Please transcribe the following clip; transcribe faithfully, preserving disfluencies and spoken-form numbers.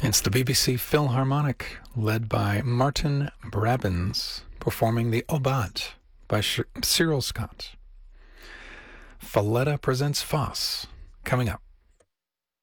It's the B B C Philharmonic, led by Martin Brabbins, performing the Obat by Sh- Cyril Scott. Falletta presents Foss, coming up.